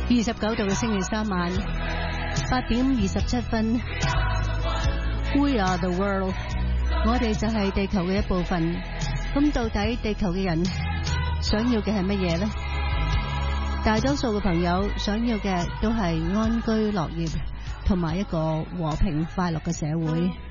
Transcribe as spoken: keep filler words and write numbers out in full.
二十九度嘅星期三晚，八點二十七分。We are the world， 我哋就係地球嘅一部分。咁到底地球嘅人想要嘅係乜嘢呢？大多數嘅朋友想要嘅都係安居樂業，同埋一個和平快樂嘅社會。